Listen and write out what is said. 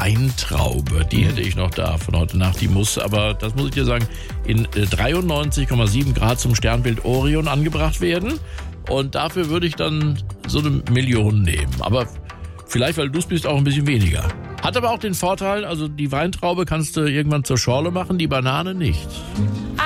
Weintraube. Die hätte ich noch da von heute Nacht. Die muss, aber das muss ich dir sagen, in 93,7 Grad zum Sternbild Orion angebracht werden. Und dafür würde ich dann so 1 Million nehmen. Aber vielleicht, weil du es bist, auch ein bisschen weniger. Hat aber auch den Vorteil, also die Weintraube kannst du irgendwann zur Schorle machen, die Banane nicht.